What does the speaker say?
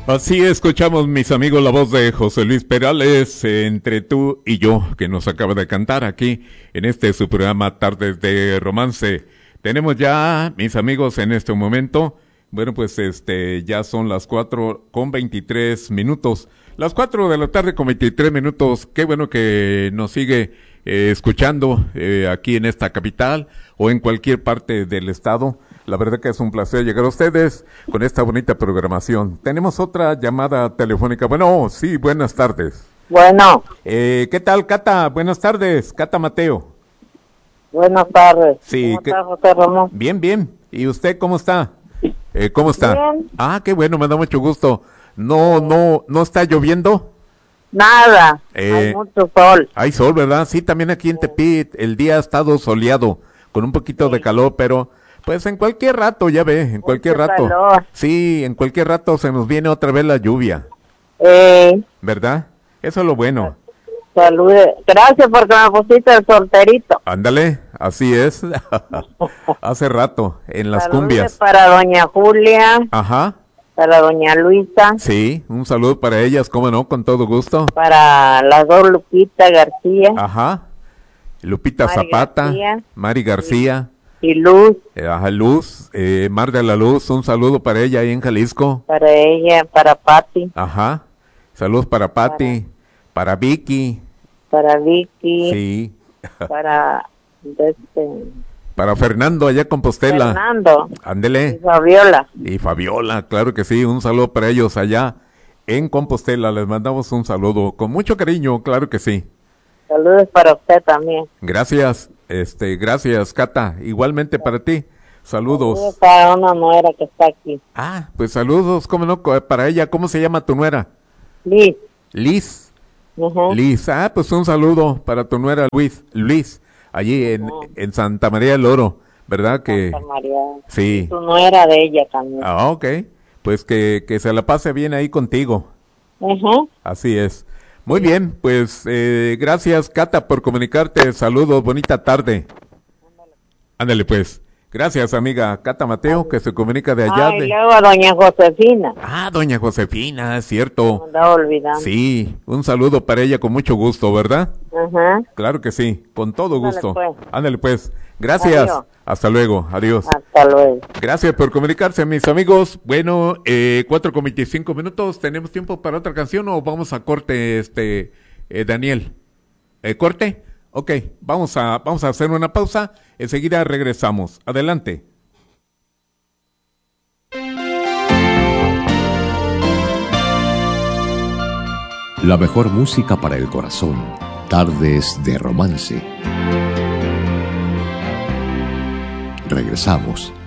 Así escuchamos, mis amigos, la voz de José Luis Perales, Entre tú y yo, que nos acaba de cantar aquí en este su programa Tardes de Romance. Tenemos ya, mis amigos, en este momento, bueno, pues ya son las 4:23. Las 4 de la tarde con 23 minutos. Qué bueno que nos sigue escuchando aquí en esta capital o en cualquier parte del estado. La verdad que es un placer llegar a ustedes con esta bonita programación. Tenemos otra llamada telefónica. Bueno, sí, buenas tardes. Bueno. ¿Qué tal, Cata? Buenas tardes, Cata Mateo. Buenas tardes. Sí, ¿Cómo está, José Ramón? Bien, bien. ¿Y usted cómo está? ¿Cómo está? Bien. Ah, qué bueno, me da mucho gusto. No está lloviendo. Nada, hay mucho sol. Hay sol, ¿verdad? Sí, también aquí en Tepit el día ha estado soleado, con un poquito de calor, pero pues en cualquier rato, ya ve, en cualquier rato. Calor. Sí, en cualquier rato se nos viene otra vez la lluvia. ¿Verdad? Eso es lo bueno. Salude. Gracias porque me pusiste el solterito. Ándale, así es. Hace rato, en las cumbias. Para doña Julia. Ajá. Para doña Luisa. Sí, un saludo para ellas, cómo no, con todo gusto. Para las dos Lupita García. Ajá. Lupita Mari Zapata, García. Mari García. Y Luz. Ajá, Luz, Mar de la Luz, un saludo para ella ahí en Jalisco. Para ella, para Pati. Ajá. Saludos para Pati, para Vicky. Para Vicky. Sí. Para para Fernando allá en Compostela. Fernando. Ándele. Y Fabiola. Y Fabiola, claro que sí, un saludo para ellos allá en Compostela. Les mandamos un saludo con mucho cariño, claro que sí. Saludos para usted también. Gracias, gracias, Cata. Igualmente para ti. Saludos. Para una nuera que está aquí. Ah, pues saludos, cómo no, para ella. ¿Cómo se llama tu nuera? Liz. Liz. Uh-huh. Liz, pues un saludo para tu nuera Luis, allí en Santa María del Oro, ¿verdad? Santa María. Sí. Tu nuera de ella también. Ah, ok. Pues que se la pase bien ahí contigo. Uh-huh. Así es. Muy bien, pues gracias, Cata, por comunicarte. Saludos, bonita tarde. Ándale, pues. Gracias, amiga Cata Mateo, que se comunica de allá. Y luego a doña Josefina. Ah, doña Josefina, es cierto. Me andaba olvidando. Sí, un saludo para ella con mucho gusto, ¿verdad? Ajá. Claro que sí, con todo gusto. Pues. Ándale, pues. Gracias. Adiós. Hasta luego. Adiós. Hasta luego. Gracias por comunicarse, mis amigos. Bueno, 4:25. ¿Tenemos tiempo para otra canción o vamos a corte, Daniel? ¿Corte? Ok, vamos a hacer una pausa. Enseguida regresamos. Adelante. La mejor música para el corazón. Tardes de Romance. Regresamos.